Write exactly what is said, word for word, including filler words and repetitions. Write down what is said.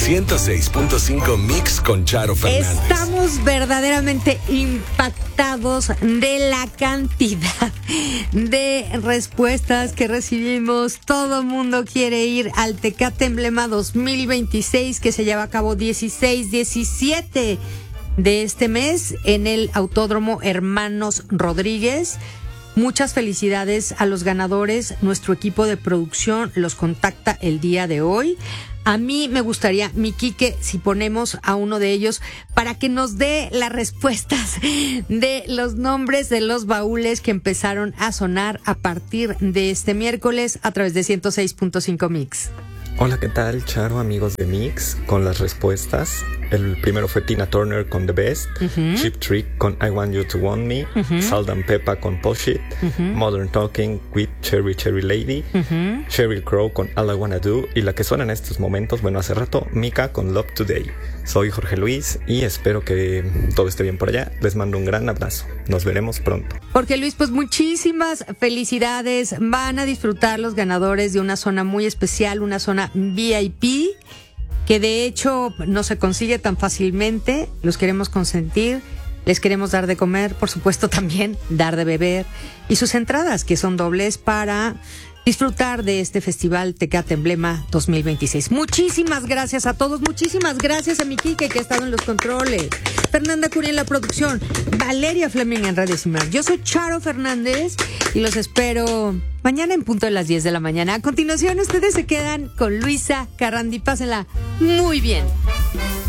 ciento seis punto cinco Mix con Charo Fernández. Estamos verdaderamente impactados de la cantidad de respuestas que recibimos. Todo el mundo quiere ir al Tecate Emblema dos mil veintiséis, que se lleva a cabo dieciséis, diecisiete de este mes en el Autódromo Hermanos Rodríguez. Muchas felicidades a los ganadores. Nuestro equipo de producción los contacta el día de hoy. A mí me gustaría, mi Quique, si ponemos a uno de ellos para que nos dé las respuestas de los nombres de los baúles que empezaron a sonar a partir de este miércoles a través de ciento seis punto cinco Mix. Hola, ¿qué tal, Charo, amigos de Mix? Con las respuestas. El primero fue Tina Turner con The Best, uh-huh. Cheap Trick con I Want You to Want Me, uh-huh. Salt and Peppa con Push It, uh-huh. Modern Talking with Cherry Cherry Lady, uh-huh. Sheryl Crow con All I Wanna Do, y la que suena en estos momentos, bueno, hace rato, Mika con Love Today. Soy Jorge Luis y espero que todo esté bien por allá. Les mando un gran abrazo. Nos veremos pronto. Jorge Luis, pues muchísimas felicidades. Van a disfrutar los ganadores de una zona muy especial, una zona V I P, que de hecho no se consigue tan fácilmente. Los queremos consentir, les queremos dar de comer, por supuesto también dar de beber, y sus entradas, que son dobles, para disfrutar de este festival Tecate Emblema dos mil veintiséis. Muchísimas gracias a todos, muchísimas gracias a mi Quique, que ha estado en los controles, Fernanda Curia en la producción, Valeria Fleming en redes y más. Yo soy Charo Fernández y los espero mañana en punto de las diez de la mañana. A continuación, ustedes se quedan con Luisa Carrandi. Pásenla muy bien.